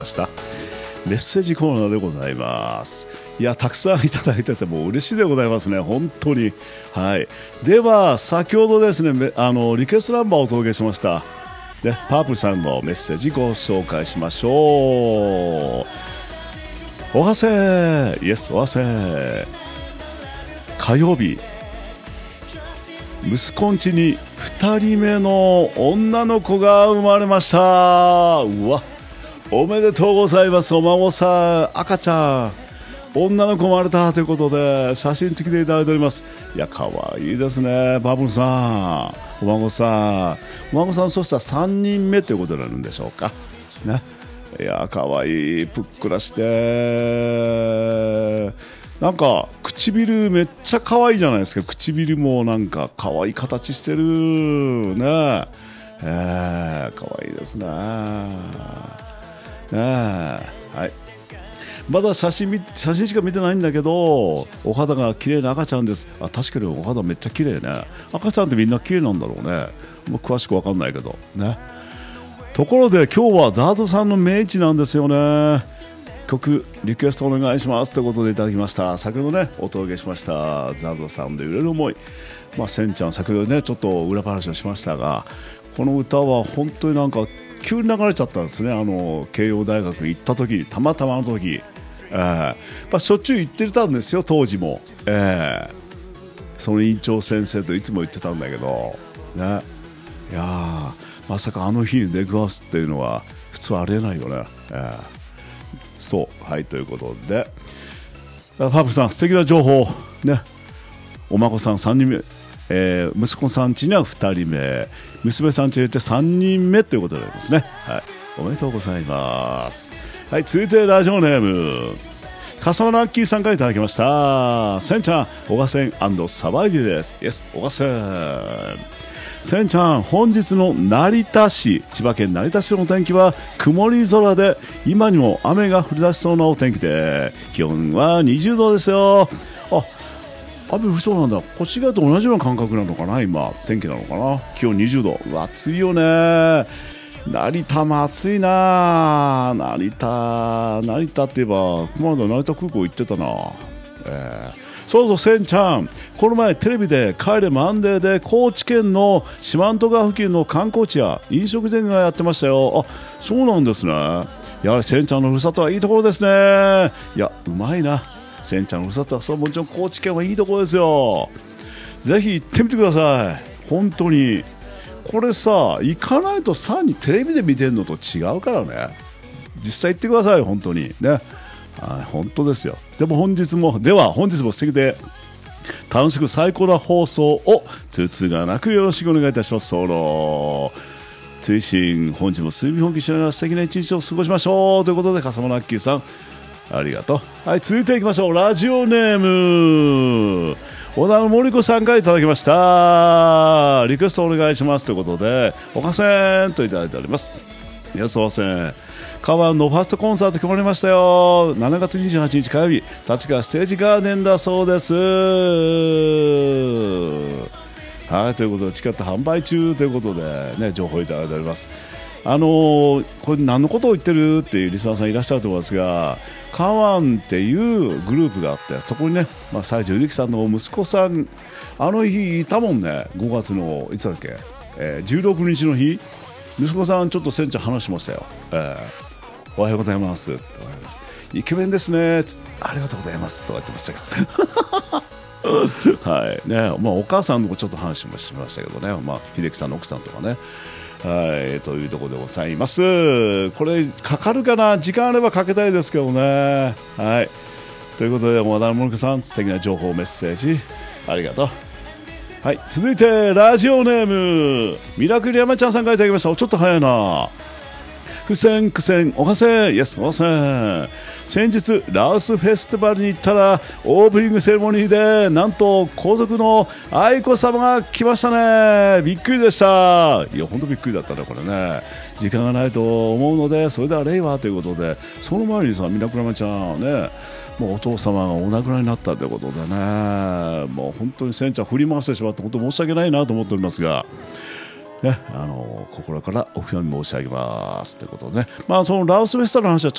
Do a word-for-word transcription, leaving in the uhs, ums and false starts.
ましたメッセージコーナーでございます。いや、たくさんいただいててもう嬉しいでございますね、本当に。はい、では先ほどですね、あのリクエストナンバーをお届けしましたで、パープルさんのメッセージご紹介しましょう。おはせイエスおはせ。火曜日、息子ん家にふたりめの女の子が生まれました。うわ、おめでとうございます。お孫さん、赤ちゃん、女の子生まれたということで写真付きでいただいております。いや、かわいいですね、バブルさん、お孫さん、お孫さん、そしたらさんにんめということになるんでしょうかね。いや、かわいい、ぷっくらして、なんか唇めっちゃ可愛いじゃないですか。唇もなんか可愛い形してるね。えー、可愛いですね。ね、はい、まだ写真写真しか見てないんだけど、お肌が綺麗な赤ちゃんです。あ、確かにお肌めっちゃ綺麗ね。赤ちゃんってみんな綺麗なんだろうね。もう詳しく分かんないけどね。ところで今日はザードさんの命日なんですよね。曲リクエストお願いしますということでいただきました。先ほどねお届けしましたザードさんで揺れる思い、まあ、せんちゃん先ほどねちょっと裏話をしましたが、この歌は本当になんか急に流れちゃったんですね。あの慶応大学行った時にたまたまの時、えーまあ、しょっちゅう行ってたんですよ当時も、えー、その院長先生といつも言ってたんだけどね。いやー、まさかあの日に出くわすっていうのは普通ありえないよね、えー、そう、はい、ということでパープルさん素敵な情報ね。お孫さんさんにんめ、えー、息子さん家にはふたりめ、娘さん家に入れてさんにんめということでですね、はい、おめでとうございます。はい、続いてラジオネーム笠間ラッキーさんからいただきました。せんちゃん、小賀線&騒ぎです。イエス、小賀線。せんちゃん、本日の成田市、千葉県成田市のお天気は曇り空で、今にも雨が降り出しそうなお天気で、気温はにじゅうどですよ。あ、雨降りそうなんだ。こっち側と同じような感覚なのかな、今天気なのかな。気温にじゅうど、うわ暑いよね。成田も暑いな。成田成田って言えばまだ成田空港行ってたな、えーそうそう、せんちゃん、この前テレビで帰れマンデーで高知県の四万十川付近の観光地や飲食店がやってましたよ。あ、そうなんですね。やはりせんちゃんのふるさとはいいところですね。いや、うまいな。せんちゃんのふるさとはそう、もちろん高知県はいいところですよ。ぜひ行ってみてください。本当にこれさ、行かないとさにテレビで見てるのと違うからね。実際行ってください、本当にね。はい、本当ですよ。でも本日もでは本日も素敵で楽しく最高な放送をつつがなくよろしくお願いいたします。その追伸、本日も睡眠本気しながら素敵な一日を過ごしましょうということで、笠間ラッキーさんありがとう。はい、続いていきましょう。ラジオネーム小田森子さんからいただきました。リクエストお願いしますということで、おかせんといただいております。いや、すいません。川のファーストコンサート決まりましたよ。しちがつにじゅうはちにち火曜日、立川ステージガーデンだそうです。はい、ということでチケット販売中ということで、ね、情報いただいております。あのー、これ何のことを言ってるっていうリスナーさんいらっしゃると思いますが、カワンっていうグループがあって、そこにね、まあ、西城ゆきさんの息子さん、あの日いたもんね。ごがつのいつだっけ、えー、じゅうろくにちの日、息子さんちょっとせんちゃん話しましたよ。えーおはようございますつって、おはようございます、イケメンですねつって、ありがとうございますとか言ってましたけどはいね、まあ、お母さんのもちょっと話もしましたけどね、まあ、秀樹さんの奥さんとかね、はい、というところでございます。これかかるかな、時間あればかけたいですけどね。はい、ということで和田桃子さん、素敵な情報メッセージありがとう。はい、続いてラジオネームミラクル山ちゃんさんからいただきました。ちょっと早いな。苦戦苦戦おはせイエスおはせ。先日ラウスフェスティバルに行ったらオープニングセレモニーでなんと皇族の愛子さまが来ましたね。びっくりでした。いや本当びっくりだったねこれね。時間がないと思うのでそれでは令和ということで、その前にさミラクルマちゃんね、もうお父様がお亡くなりになったということでね、もう本当にせんちゃん振り回してしまって本当申し訳ないなと思っておりますが、 ね、あの心からお悔やみ申し上げますということでね、まあ、そのラオスフェスタの話はちょっと